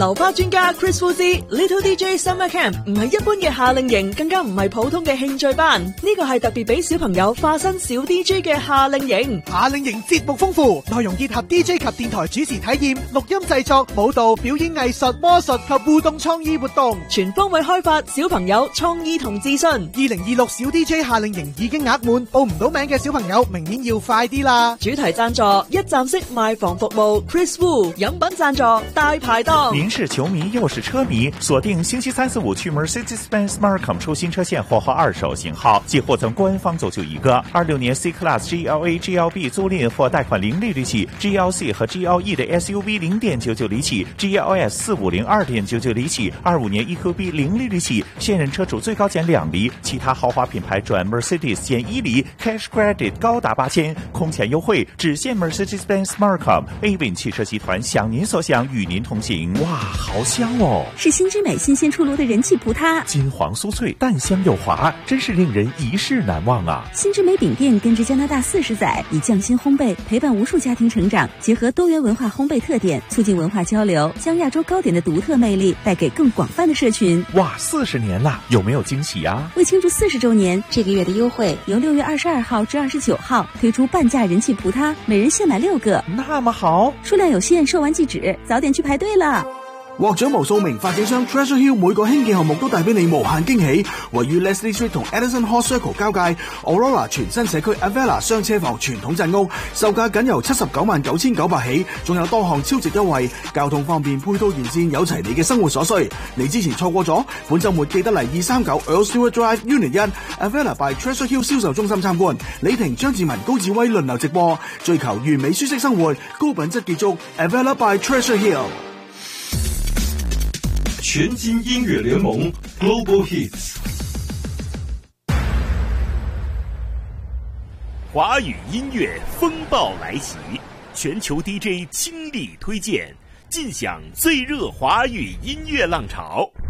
流花專家 Chris Wu 之 Little DJ Summer Camp 唔係一般嘅夏令營，更加唔係普通嘅興趣班，呢個係特別俾小朋友化身小 DJ 嘅夏令營。 夏令營節目豐富，內容結合 DJ 及電台主持體驗、錄音製作、舞蹈、表演藝術、魔術及互動創意活動， 全方位開發小朋友創意同自信。 2026小 DJ 夏令營已經額滿，報唔到名嘅小朋友明年要快啲啦！ 主題贊助一站式賣房服務 Chris Wu， 飲品贊助大排檔。 您是球迷又是車迷，鎖定星期3、4、5去 Mercedes-Benz Markham 出新車現貨和二手型號，即獲贈官方走就一個。26年 C-Class GLA、GLB 租賃或貸款零利率起 ，GLC 和 GLE 的 SUV 0.99厘起 ，GLS 450 2.99厘起，25年 EQB 零利率起，現任車主最高減2厘，其他豪華品牌轉 Mercedes 減1厘 ，Cash Credit 高達8000，空前優惠，只限 Mercedes-Benz Markham。Avin 汽車集團想您所想，與您同行。哇，好香哦！ 是新之美新鮮出爐的人氣葡撻， 金黃酥脆，淡香又滑，真是令人一試難忘啊！ 新之美餅店根植加拿大40載，以匠心烘焙陪伴無數家庭成長，結合多元文化烘焙特點，促進文化交流，將亞洲糕點的獨特魅力帶給更廣泛的社群。 哇，40年啦，有沒有驚喜啊？ 為慶祝40週年，這個月的優惠由6月22號至29號推出半價人氣葡撻，每人限買6個， 那麼好， 數量有限，售完即止，早點去排隊啦！ 獲獎無數名發展商 Treasure Hill 每個興建項目都帶俾你無限驚喜。位於 Leslie Street 同 Edison Hall Circle 交界 Aurora 全新社區 Avella 雙車房傳統鎮屋，售價僅由799900起，仲有多項超值優惠，交通方便，配套完善，有齊你嘅生活所需。你之前錯過咗，本週末記得嚟239 Earl Stewart Drive Unit 1 Avella by Treasure Hill 銷售中心參觀。李婷、張志文、高志威輪流直播，追求完美舒適生活，高品質結束 Avella by Treasure Hill。 全金音樂聯盟 Global Hits， 華語音樂風暴來襲，全球 DJ 傾力推薦，盡享最熱華語音樂浪潮。